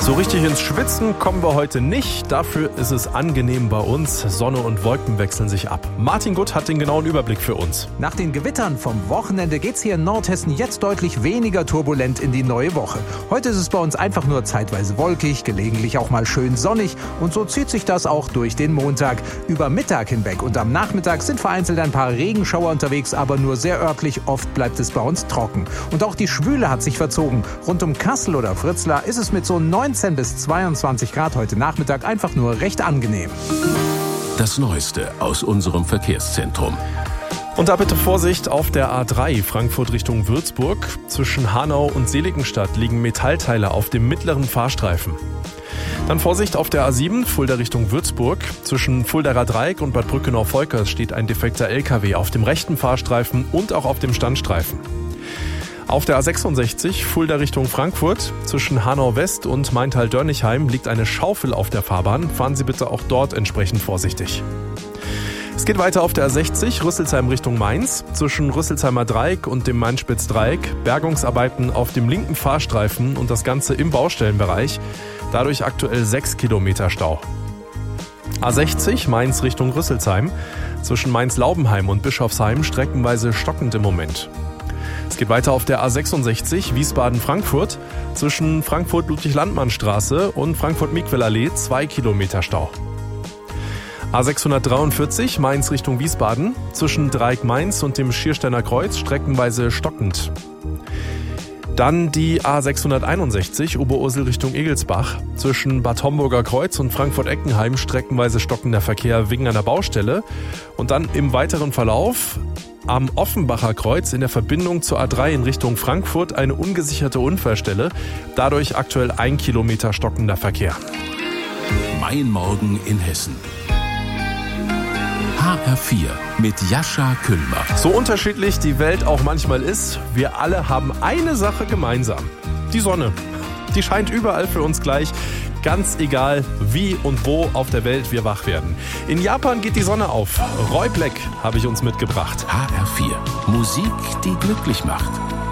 So richtig ins Schwitzen kommen wir heute nicht. Dafür ist es angenehm bei uns. Sonne und Wolken wechseln sich ab. Martin Gutt hat den genauen Überblick für uns. Nach den Gewittern vom Wochenende geht's hier in Nordhessen jetzt deutlich weniger turbulent in die neue Woche. Heute ist es bei uns einfach nur zeitweise wolkig, gelegentlich auch mal schön sonnig. Und so zieht sich das auch durch den Montag. Über Mittag hinweg und am Nachmittag sind vereinzelt ein paar Regenschauer unterwegs, aber nur sehr örtlich. Oft bleibt es bei uns trocken. Und auch die Schwüle hat sich verzogen. Rund um Kassel oder Fritzlar ist es mit so 19 bis 22 Grad heute Nachmittag einfach nur recht angenehm. Das Neueste aus unserem Verkehrszentrum. Und da bitte Vorsicht auf der A3 Frankfurt Richtung Würzburg. Zwischen Hanau und Seligenstadt liegen Metallteile auf dem mittleren Fahrstreifen. Dann Vorsicht auf der A7 Fulda Richtung Würzburg. Zwischen Fuldaer Dreieck und Bad Brückenau-Volkers steht ein defekter LKW auf dem rechten Fahrstreifen und auch auf dem Standstreifen. Auf der A66 Fulda Richtung Frankfurt zwischen Hanau West und Maintal-Dörnigheim liegt eine Schaufel auf der Fahrbahn. Fahren Sie bitte auch dort entsprechend vorsichtig. Es geht weiter auf der A60 Rüsselsheim Richtung Mainz zwischen Rüsselsheimer Dreieck und dem Mainspitz-Dreieck. Bergungsarbeiten auf dem linken Fahrstreifen und das Ganze im Baustellenbereich. Dadurch aktuell 6 Kilometer Stau. A60 Mainz Richtung Rüsselsheim zwischen Mainz-Laubenheim und Bischofsheim streckenweise stockend im Moment. Es geht weiter auf der A66 Wiesbaden-Frankfurt zwischen Frankfurt-Ludwig-Landmann-Straße und Frankfurt-Miquel-Allee 2 Kilometer Stau. A643 Mainz Richtung Wiesbaden zwischen Dreieck Mainz und dem Schiersteiner Kreuz streckenweise stockend. Dann die A661 Oberursel Richtung Egelsbach zwischen Bad Homburger Kreuz und Frankfurt-Eckenheim streckenweise stockender Verkehr wegen einer Baustelle. Und dann im weiteren Verlauf am Offenbacher Kreuz in der Verbindung zur A3 in Richtung Frankfurt eine ungesicherte Unfallstelle. Dadurch aktuell 1 Kilometer stockender Verkehr. Mein Morgen in Hessen. HR4 mit Jascha Küllmer. So unterschiedlich die Welt auch manchmal ist, wir alle haben eine Sache gemeinsam. Die Sonne. Die scheint überall für uns gleich. Ganz egal, wie und wo auf der Welt wir wach werden. In Japan geht die Sonne auf. Roy Black habe ich uns mitgebracht. HR4. Musik, die glücklich macht.